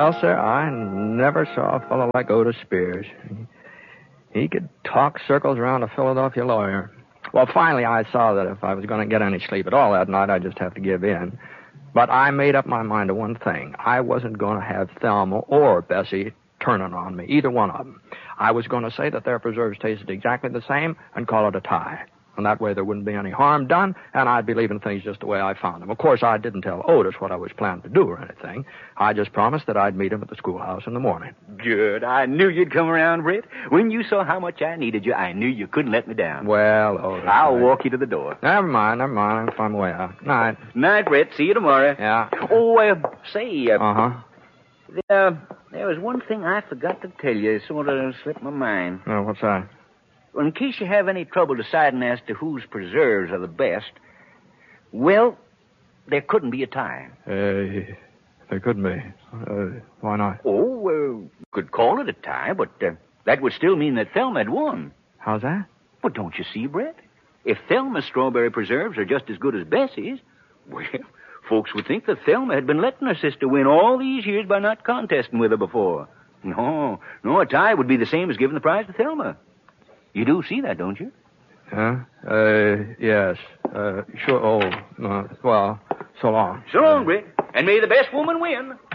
Well, sir, I never saw a fellow like Otis Spears. He could talk circles around a Philadelphia lawyer. Well, finally, I saw that if I was going to get any sleep at all that night, I'd just have to give in. But I made up my mind to one thing. I wasn't going to have Thelma or Bessie turning on me, either one of them. I was going to say that their preserves tasted exactly the same and call it a tie. And that way there wouldn't be any harm done, and I'd be leaving things just the way I found them. Of course, I didn't tell Otis what I was planning to do or anything. I just promised that I'd meet him at the schoolhouse in the morning. Good. I knew you'd come around, Britt. When you saw how much I needed you, I knew you couldn't let me down. Well, Otis... I'll walk you to the door. Never mind. I'm on my way out. Night. Night, Britt. See you tomorrow. Yeah. Oh, say... Uh-huh. There was one thing I forgot to tell you. It sort of slipped my mind. Oh, what's that? Well, in case you have any trouble deciding as to whose preserves are the best, well, there couldn't be a tie. There couldn't be. Why not? Oh, you could call it a tie, but that would still mean that Thelma had won. How's that? Well, don't you see, Brett? If Thelma's strawberry preserves are just as good as Bessie's, well, folks would think that Thelma had been letting her sister win all these years by not contesting with her before. No, a tie would be the same as giving the prize to Thelma. You do see that, don't you? Huh? Yes. Sure. Oh, well, so long. So long, Britt. And may the best woman win.